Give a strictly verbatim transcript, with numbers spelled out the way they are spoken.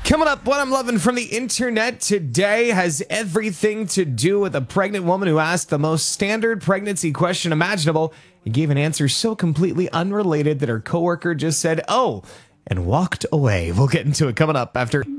Coming up, what I'm loving from the internet today has everything to do with a pregnant woman who asked the most standard pregnancy question imaginable and gave an answer so completely unrelated that her coworker just said, "Oh," and walked away. We'll get into it coming up after...